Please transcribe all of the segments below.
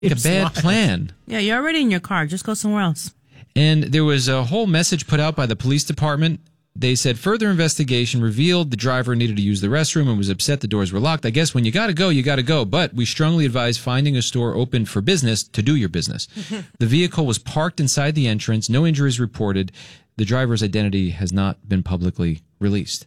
Like a bad plan. Yeah, you're already in your car. Just go somewhere else. And there was a whole message put out by the police department. They said further investigation revealed the driver needed to use the restroom and was upset the doors were locked. I guess when you got to go, you got to go. But we strongly advise finding a store open for business to do your business. The vehicle was parked inside the entrance. No injuries reported. The driver's identity has not been publicly released.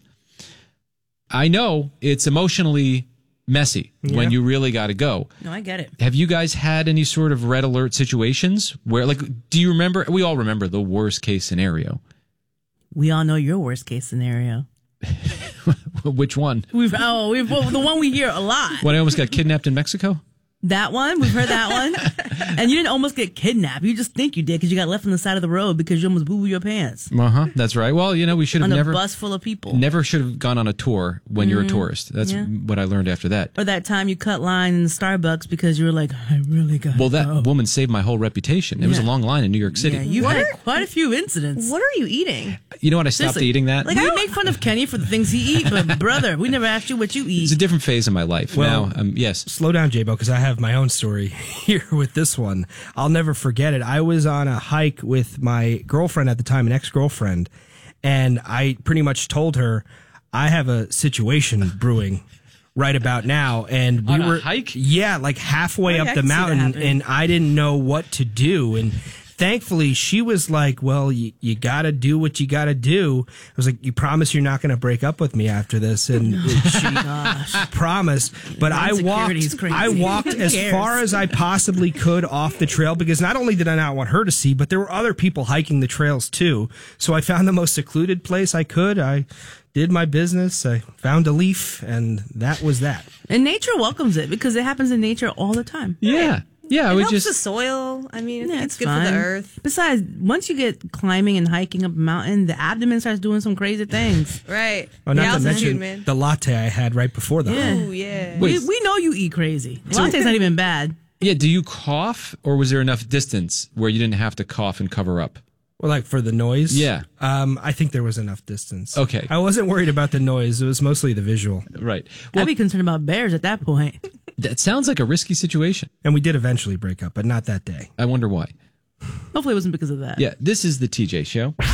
I know it's emotionally messy when you really got to go. No, I get it. Have you guys had any sort of red alert situations where, like, do you remember? We all remember the worst case scenario. We all know your worst case scenario. Which one? Well, the one we hear a lot. When I almost got kidnapped in Mexico? That one, we've heard that one. And you didn't almost get kidnapped. You just think you did because you got left on the side of the road because you almost boo-boo your pants. That's right. Well, we should have on never... a bus full of people. Never should have gone on a tour when you're a tourist. That's what I learned after that. Or that time you cut line in Starbucks because you were like, I really got Well, that woman saved my whole reputation. It was a long line in New York City. Yeah, you had quite a few incidents. What are you eating? You know what? I stopped eating that. Like, we make fun of Kenny for the things he eats, but brother, we never asked you what you eat. It's a different phase in my life. Well, now, yes. Slow down, J-Bo, because I have my own story here with this one. I'll never forget it. I was on a hike with my girlfriend at the time, an ex-girlfriend, and I pretty much told her, I have a situation brewing right about now. And we were a hike? Yeah, like halfway up the mountain, and I didn't know what to do. And thankfully, she was like, well, you got to do what you got to do. I was like, you promise you're not going to break up with me after this? And she promised. But I walked as far as I possibly could off the trail because not only did I not want her to see, but there were other people hiking the trails too. So I found the most secluded place I could. I did my business. I found a leaf, and that was that. And nature welcomes it because it happens in nature all the time. Yeah. Yeah, it helps the soil. I mean, it's good fine for the earth. Besides, once you get climbing and hiking up a mountain, the abdomen starts doing some crazy things. Right. Well, not to mention the latte I had right before the hike. Oh, yeah. We know you eat crazy. Latte's not even bad. Yeah, do you cough, or was there enough distance where you didn't have to cough and cover up? Well, like for the noise? Yeah. I think there was enough distance. Okay. I wasn't worried about the noise. It was mostly the visual. Right. Well, I'd be concerned about bears at that point. That sounds like a risky situation. And we did eventually break up, but not that day. I wonder why. Hopefully it wasn't because of that. Yeah, this is the TJ Show.